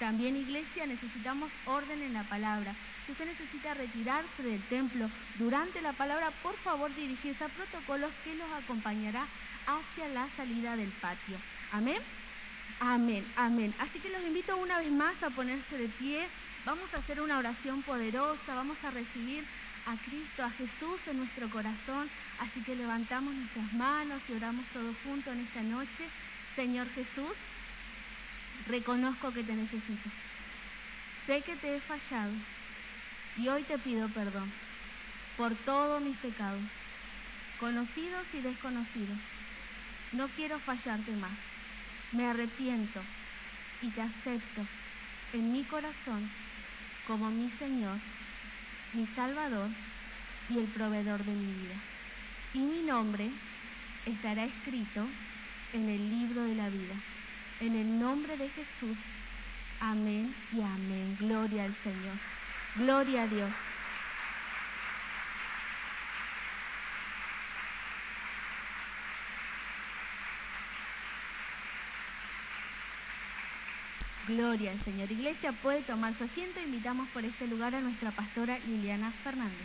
También, iglesia, necesitamos orden en la palabra. Si usted necesita retirarse del templo durante la palabra, por favor dirigirse a protocolos que los acompañará hacia la salida del patio. Amén. Amén, amén. Así que los invito una vez más a ponerse de pie. Vamos a hacer una oración poderosa, vamos a recibir a Cristo, a Jesús en nuestro corazón. Así que levantamos nuestras manos y oramos todos juntos en esta noche. Señor Jesús, reconozco que te necesito. Sé que te he fallado y hoy te pido perdón por todos mis pecados, conocidos y desconocidos. No quiero fallarte más. Me arrepiento y te acepto en mi corazón como mi Señor, mi Salvador y el proveedor de mi vida. Y mi nombre estará escrito en el libro de la vida. En el nombre de Jesús. Amén y amén. Gloria al Señor. Gloria a Dios. Gloria al Señor. Iglesia, puede tomar su asiento. Invitamos por este lugar a nuestra pastora Liliana Fernández.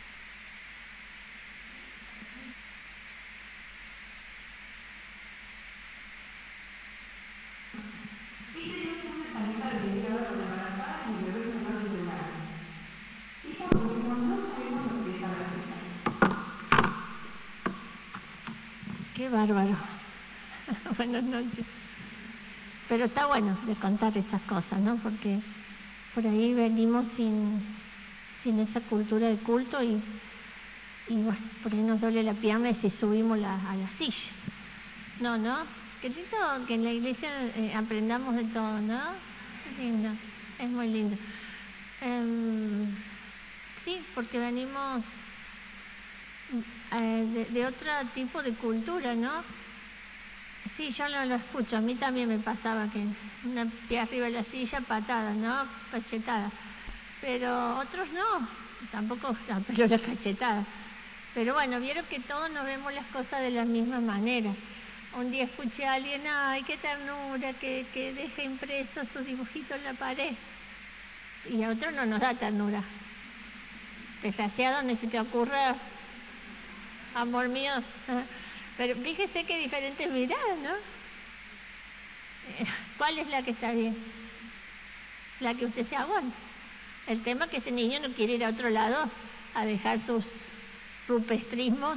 Qué bárbaro. Buenas noches. Pero está bueno de contar esas cosas, ¿no? Porque por ahí venimos sin esa cultura de culto y bueno, por ahí nos duele la pierna y si subimos a la silla. No, qué lindo que en la iglesia aprendamos de todo, ¿no? Qué lindo, es muy lindo. Sí, porque venimos de otro tipo de cultura, ¿no? Sí, yo lo escucho, a mí también me pasaba que una pie arriba de la silla, patada, ¿no? Cachetada. Pero otros no, tampoco, pero la cachetada. Pero bueno, vieron que todos nos vemos las cosas de la misma manera. Un día escuché a alguien, ay, qué ternura, que deja impreso su dibujito en la pared. Y a otro no nos da ternura. Desgraciado, ni se te ocurra, amor mío. Pero fíjese qué diferentes miradas, ¿no? ¿Cuál es la que está bien? La que usted se aguanta. El tema es que ese niño no quiere ir a otro lado a dejar sus rupestrismos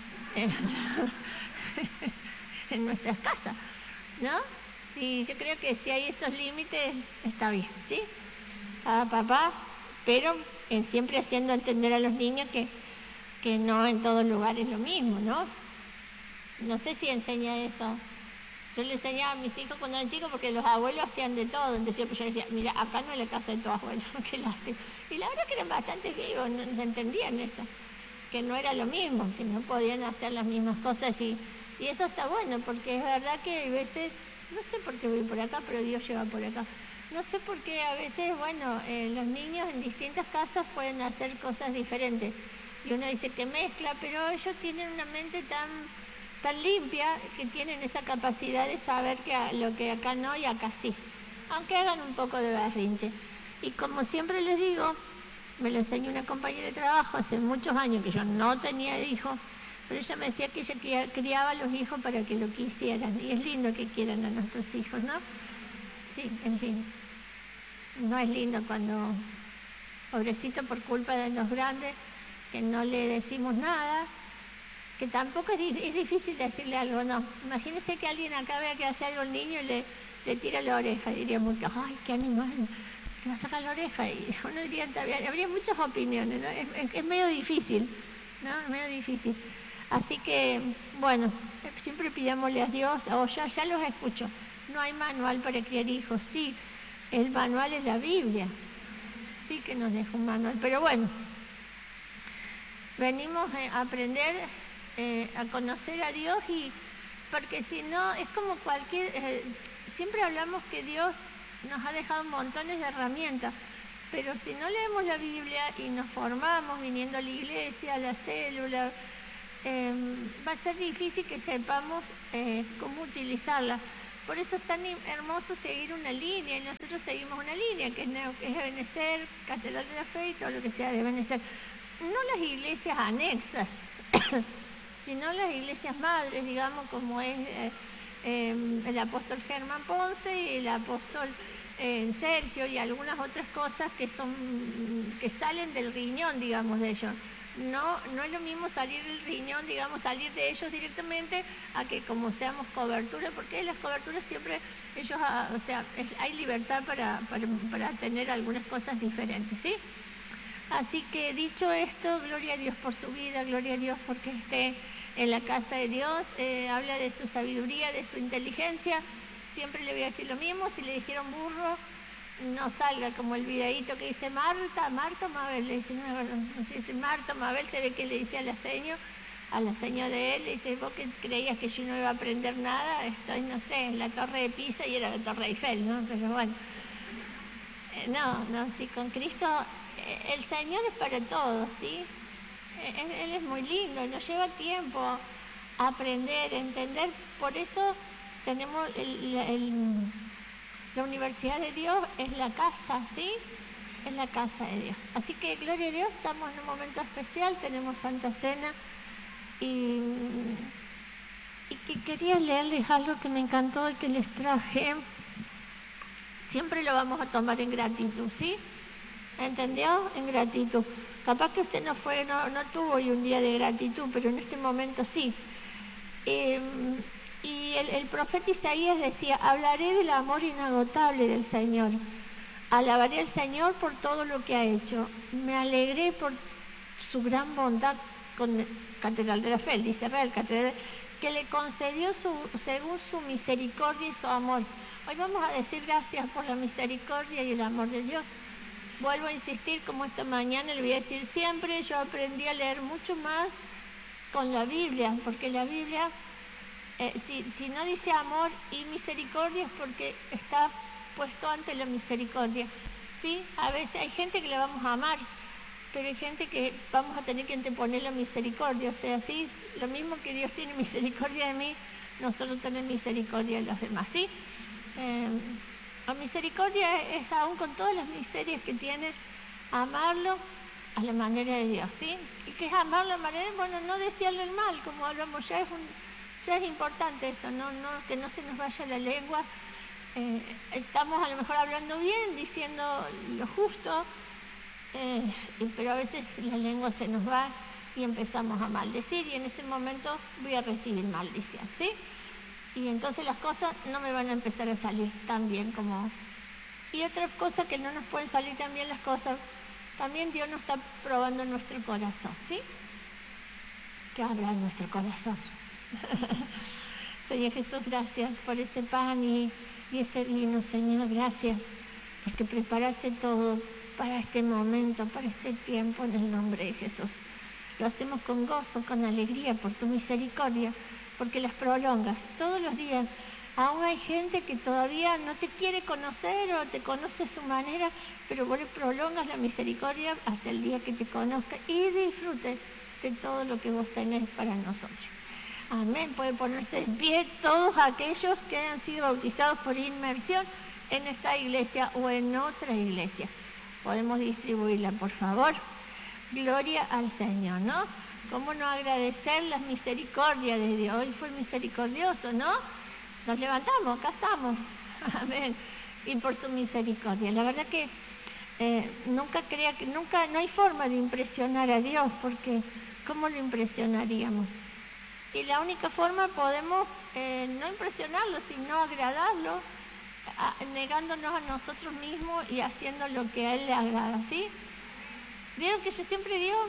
en nuestras casas, ¿no? Sí, yo creo que si hay esos límites, está bien, ¿sí? Papá, pero siempre haciendo entender a los niños que no en todos lugares es lo mismo, ¿no? No sé si enseña eso. Yo le enseñaba a mis hijos cuando eran chicos porque los abuelos hacían de todo. Entonces yo decía, mira, acá no es la casa de tu abuelo. Qué lástima. Y la verdad que eran bastante vivos, no se entendían eso. Que no era lo mismo, que no podían hacer las mismas cosas. Y eso está bueno, porque es verdad que a veces, no sé por qué voy por acá, pero Dios lleva por acá. No sé por qué a veces, bueno, los niños en distintas casas pueden hacer cosas diferentes. Y uno dice que mezcla, pero ellos tienen una mente tan limpia que tienen esa capacidad de saber que lo que acá no y acá sí, aunque hagan un poco de berrinche. Y como siempre les digo, me lo enseñó una compañera de trabajo hace muchos años que yo no tenía hijos, pero ella me decía que ella criaba a los hijos para que lo quisieran, y es lindo que quieran a nuestros hijos, ¿no? Sí, es lindo. No es lindo cuando, pobrecito por culpa de los grandes, que no le decimos nada, que tampoco es difícil decirle algo, no. Imagínese que alguien acá vea que hace algo al niño y le tira la oreja, diríamos, ay, qué animal, le va a sacar la oreja, y uno diría, habría muchas opiniones, ¿no? Es medio difícil, ¿no? Es medio difícil. Así que, bueno, siempre pidámosle a Dios, ya los escucho, no hay manual para criar hijos, sí, el manual es la Biblia, sí que nos deja un manual, pero bueno, venimos a aprender a conocer a Dios, y porque si no, es como siempre hablamos que Dios nos ha dejado montones de herramientas, pero si no leemos la Biblia y nos formamos viniendo a la iglesia, a la célula, va a ser difícil que sepamos cómo utilizarla. Por eso es tan hermoso seguir una línea, y nosotros seguimos una línea, que es Ebenecer, Catedral de la Fe y todo lo que sea de Ebenecer. No las iglesias anexas, sino las iglesias madres, digamos, como es el apóstol Germán Ponce y el apóstol Sergio y algunas otras cosas que salen del riñón, digamos, de ellos. No es lo mismo salir del riñón, digamos, salir de ellos directamente a que como seamos cobertura, porque las coberturas siempre ellos, o sea, hay libertad para tener algunas cosas diferentes, ¿sí? Así que dicho esto, gloria a Dios por su vida, gloria a Dios porque esté en la casa de Dios, habla de su sabiduría, de su inteligencia. Siempre le voy a decir lo mismo, si le dijeron burro, no salga como el videíto que dice Marta Mabel, le dice, no sé, dice Marta Mabel, se ve que le dice a la seño de él, le dice, vos que creías que yo no iba a aprender nada, estoy, no sé, en la Torre de Pisa y era la Torre Eiffel, ¿no? Pero bueno, no, sí, con Cristo el Señor es para todos, ¿sí? Él es muy lindo, nos lleva tiempo aprender, entender, por eso tenemos la Universidad de Dios, es la casa, ¿sí? Es la casa de Dios. Así que, gloria a Dios, estamos en un momento especial, tenemos Santa Cena y que quería leerles algo que me encantó y que les traje. Siempre lo vamos a tomar en gratitud, ¿sí? ¿Entendió? En gratitud. Capaz que usted no tuvo hoy un día de gratitud, pero en este momento sí. Y el profeta Isaías decía, hablaré del amor inagotable del Señor. Alabaré al Señor por todo lo que ha hecho. Me alegré por su gran bondad con Catedral de la Fe, dice Real Catedral, que le concedió según su misericordia y su amor. Hoy vamos a decir gracias por la misericordia y el amor de Dios. Vuelvo a insistir, como esta mañana le voy a decir siempre, yo aprendí a leer mucho más con la Biblia, porque la Biblia, si no dice amor y misericordia es porque está puesto ante la misericordia, ¿sí? A veces hay gente que la vamos a amar, pero hay gente que vamos a tener que anteponer la misericordia, o sea, ¿sí? Lo mismo que Dios tiene misericordia de mí, nosotros tenemos misericordia de los demás, ¿sí? La misericordia es aún con todas las miserias que tiene, amarlo a la manera de Dios, ¿sí? ¿Y qué es amarlo a la manera de Dios? Bueno, no desearle el mal, como hablamos, ya es importante eso, que no se nos vaya la lengua. Estamos a lo mejor hablando bien, diciendo lo justo, pero a veces la lengua se nos va y empezamos a maldecir y en ese momento voy a recibir maldición, ¿sí? Y entonces las cosas no me van a empezar a salir tan bien como... Y otra cosa que no nos pueden salir tan bien las cosas, también Dios nos está probando nuestro corazón, ¿sí? ¿Qué habla en nuestro corazón? Señor Jesús, gracias por ese pan y ese vino, Señor, gracias porque preparaste todo para este momento, para este tiempo en el nombre de Jesús. Lo hacemos con gozo, con alegría por tu misericordia, porque las prolongas todos los días. Aún hay gente que todavía no te quiere conocer o te conoce a su manera, pero vos le prolongas la misericordia hasta el día que te conozca y disfrute de todo lo que vos tenés para nosotros. Amén. Puede ponerse en pie todos aquellos que hayan sido bautizados por inmersión en esta iglesia o en otra iglesia. Podemos distribuirla, por favor. Gloria al Señor, ¿no? ¿Cómo no agradecer las misericordias de Dios? Hoy fue misericordioso, ¿no? Nos levantamos, acá estamos. Amén. Y por su misericordia. La verdad que no hay forma de impresionar a Dios, porque ¿cómo lo impresionaríamos? Y la única forma podemos no impresionarlo, sino agradarlo, negándonos a nosotros mismos y haciendo lo que a Él le agrada, ¿sí? Vieron que yo siempre digo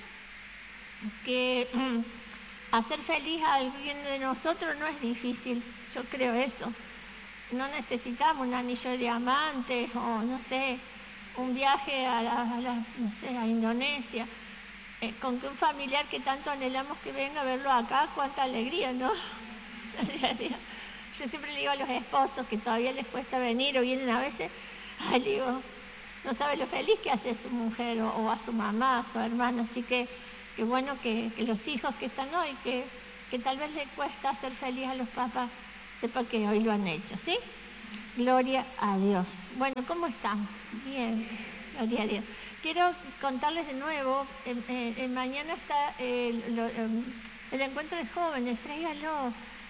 que hacer feliz a alguien de nosotros no es difícil, yo creo eso. No necesitamos un anillo de diamantes o, no sé, un viaje a Indonesia. Con que un familiar que tanto anhelamos que venga a verlo acá, cuánta alegría, ¿no? Yo siempre le digo a los esposos que todavía les cuesta venir o vienen a veces, le digo, no sabe lo feliz que hace a su mujer o a su mamá, a su hermano, así que bueno que los hijos que están hoy, que tal vez les cuesta hacer feliz a los papás, sepa que hoy lo han hecho, ¿sí? Gloria a Dios. Bueno, ¿cómo están? Bien, gloria a Dios. Quiero contarles de nuevo, mañana está el encuentro de jóvenes, tráigalo.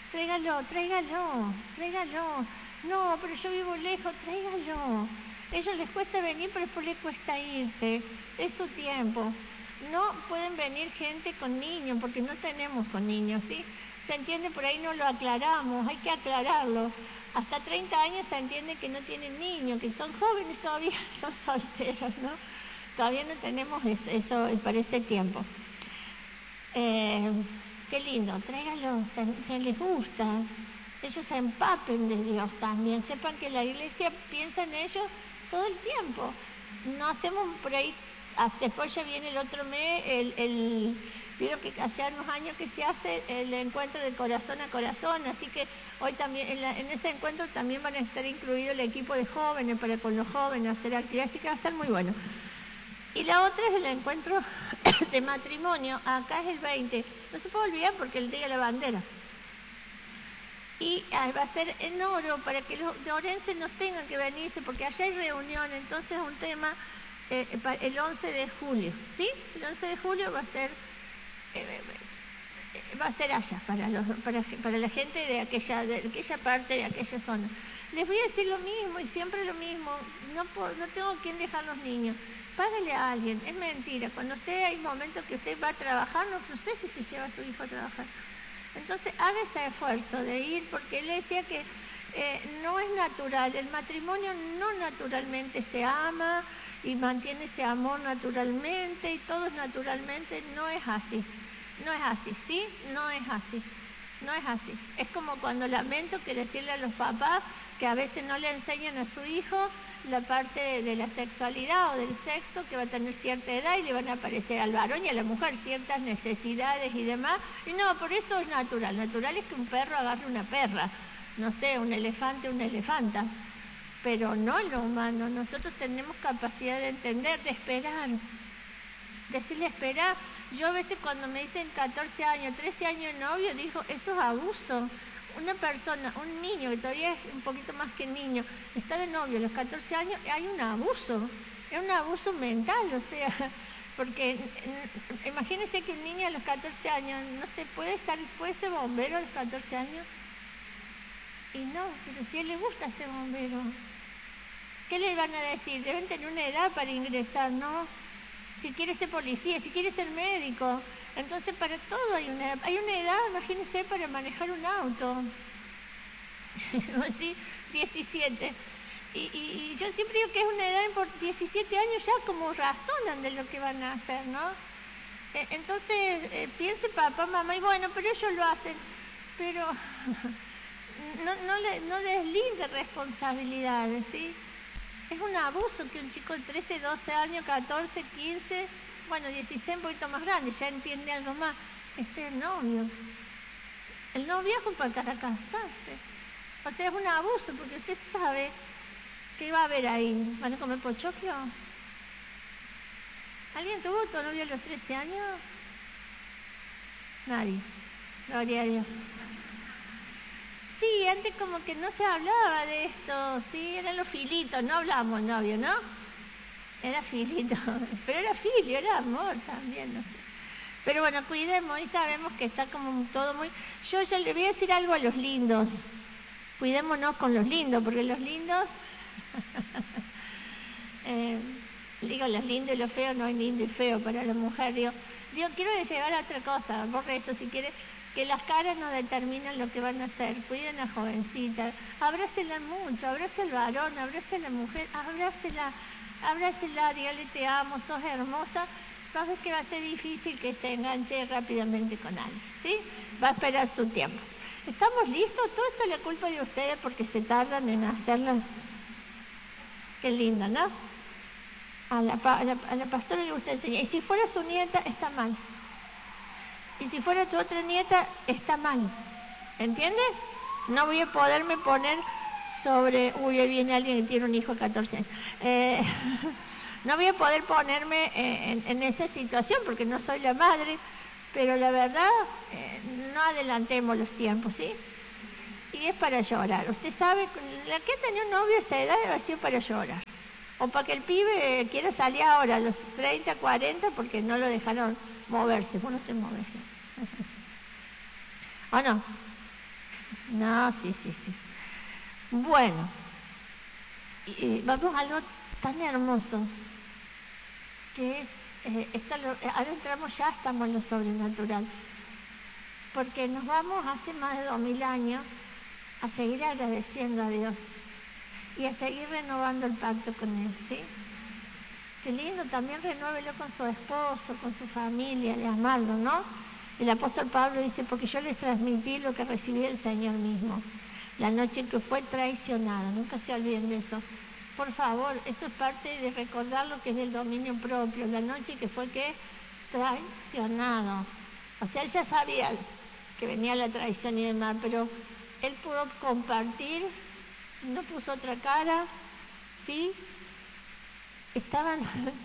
No, pero yo vivo lejos, tráigalo. A ellos les cuesta venir, pero después les cuesta irse. Es su tiempo. No pueden venir gente con niños, porque no tenemos con niños, ¿sí? Se entiende, por ahí no lo aclaramos, hay que aclararlo. Hasta 30 años se entiende que no tienen niños, que son jóvenes todavía, son solteros, ¿no? Todavía no tenemos eso para ese tiempo. Qué lindo, tráigalos, se les gusta. Ellos se empapen de Dios también, sepan que la iglesia piensa en ellos todo el tiempo. No hacemos por ahí, después ya viene el otro mes, vieron que hace unos años que se hace el encuentro de corazón a corazón, así que hoy también, en ese encuentro también van a estar incluido el equipo de jóvenes, para con los jóvenes hacer actividades, así que va a estar muy bueno. Y la otra es el encuentro de matrimonio, acá es el 20, no se puede olvidar porque es el Día de la Bandera. Y va a ser en oro para que los de Orense no tengan que venirse, porque allá hay reunión, entonces es un tema el 11 de julio, ¿sí? El 11 de julio va a ser allá, para la gente de aquella parte, de aquella zona. Les voy a decir lo mismo y siempre lo mismo, no tengo quien dejar los niños. Págale a alguien, es mentira. Cuando hay momentos que usted va a trabajar, no sé si se lleva a su hijo a trabajar. Entonces haga ese esfuerzo de ir, porque él decía que no es natural, el matrimonio no naturalmente se ama y mantiene ese amor naturalmente y todo naturalmente, no es así, ¿sí? No es así. Es como cuando lamento que decirle a los papás que a veces no le enseñan a su hijo la parte de la sexualidad o del sexo, que va a tener cierta edad y le van a aparecer al varón y a la mujer ciertas necesidades y demás. Y no, por eso es natural. Natural es que un perro agarre una perra, no sé, un elefante, una elefanta. Pero no en lo humano. Nosotros tenemos capacidad de entender, de esperar. Decirle esperar. Yo a veces cuando me dicen 14 años, 13 años de novio, digo, eso es abuso. Una persona, un niño, que todavía es un poquito más que niño, está de novio a los 14 años, hay un abuso. Es un abuso mental, o sea, porque imagínense que un niño a los 14 años, no sé, puede ser bombero a los 14 años. Y no, pero si a él le gusta ser bombero, ¿qué le van a decir? Deben tener una edad para ingresar, ¿no? Si quiere ser policía, si quiere ser médico. Entonces para todo hay una edad, imagínense, para manejar un auto. ¿Sí? 17. Y yo siempre digo que es una edad, por 17 años ya como razonan de lo que van a hacer, ¿no? Entonces piense papá, mamá, y bueno, pero ellos lo hacen. Pero no deslinde responsabilidades, ¿sí? Es un abuso que un chico de 13, 12 años, 14, 15, bueno, 16, un poquito más grande, ya entiende algo más, esté el novio. El noviazgo para casarse. O sea, es un abuso, porque usted sabe que va a haber ahí. ¿Van a comer pochoclo? ¿Alguien tuvo tu novio a los 13 años? Nadie. Gloria a Dios. Sí, antes como que no se hablaba de esto, sí, eran los filitos, no hablábamos novio, ¿no? Era filito, pero era filio, era amor también, no sé. Pero bueno, cuidemos y sabemos que está como todo muy... Yo ya le voy a decir algo a los lindos. Cuidémonos con los lindos, porque los lindos... digo, los lindos y los feos, no hay lindo y feo para la mujer. Digo, quiero llegar a otra cosa, borre eso si quiere, que las caras no determinan lo que van a hacer. Cuiden a la jovencita, abrácela mucho, abrace al varón, abrace a la mujer, abrácela, dígale te amo, sos hermosa. Vas a ver que va a ser difícil que se enganche rápidamente con alguien, ¿sí? Va a esperar su tiempo. ¿Estamos listos? Todo esto es la culpa de ustedes porque se tardan en hacerlo. Qué lindo, ¿no? A la pastora le gusta enseñar. Y si fuera su nieta, está mal. Y si fuera tu otra nieta, está mal. ¿Entiendes? No voy a poderme poner sobre... Uy, ahí viene alguien que tiene un hijo de 14 años. No voy a poder ponerme en esa situación porque no soy la madre, pero la verdad, no adelantemos los tiempos, ¿sí? y es para llorar. Usted sabe, la que tenía un novio a esa edad debe ser para llorar. O para que el pibe quiera salir ahora a los 30, 40 porque no lo dejaron moverse. Vos no te mueves. ¿O no? No, sí. Bueno, y vamos a algo tan hermoso que es, ahora estamos en lo sobrenatural. Porque nos vamos hace más de 2000 años a seguir agradeciendo a Dios y a seguir renovando el pacto con Él, ¿sí? Qué lindo, también renuévelo con su esposo, con su familia, de amarlo, ¿no? El apóstol Pablo dice, porque yo les transmití lo que recibí del Señor mismo, la noche en que fue traicionado, nunca se olviden de eso. Por favor, eso es parte de recordar lo que es del dominio propio, la noche que fue, ¿qué? Traicionado. O sea, él ya sabía que venía la traición y demás, pero él pudo compartir, no puso otra cara, ¿sí? Estaban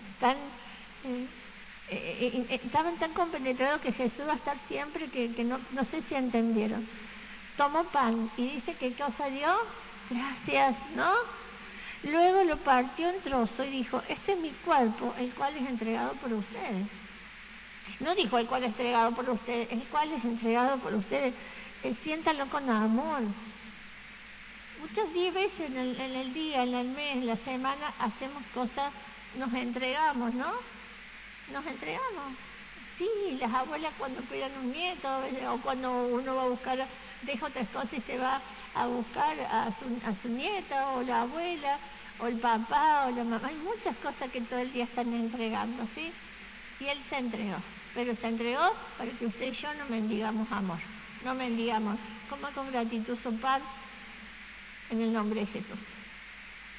tan compenetrados que Jesús va a estar siempre que no sé si entendieron. Tomó pan y dice que cosa dio, gracias, ¿no? Luego lo partió en trozo y dijo, este es mi cuerpo, el cual es entregado por ustedes. No dijo el cual es entregado por ustedes, el cual es entregado por ustedes. Siéntalo con amor. Muchas veces en el día, en el mes, en la semana, hacemos cosas, nos entregamos, ¿no? Nos entregamos. Sí, las abuelas cuando cuidan un nieto, o cuando uno va a buscar, deja otras cosas y se va a buscar a su nieta, o la abuela, o el papá, o la mamá. Hay muchas cosas que todo el día están entregando, ¿sí? Y él se entregó. Pero se entregó para que usted y yo no mendigamos amor. No mendigamos. Coma con gratitud su pan en el nombre de Jesús.